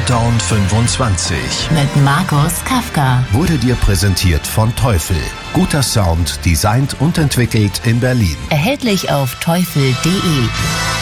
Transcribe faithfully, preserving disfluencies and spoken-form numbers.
Countdown fünfundzwanzig mit Markus Kafka. Wurde dir präsentiert von Teufel. Guter Sound, designt und entwickelt in Berlin. Erhältlich auf teufel punkt de.